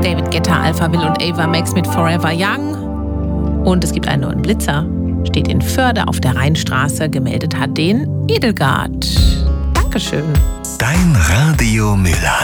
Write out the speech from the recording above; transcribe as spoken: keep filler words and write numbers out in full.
David Guetta, Alpha Will und Ava Max mit Forever Young. Und es gibt einen neuen Blitzer. Steht in Förde auf der Rheinstraße. Gemeldet hat den Edelgard. Dankeschön. Dein Radio Mülheim.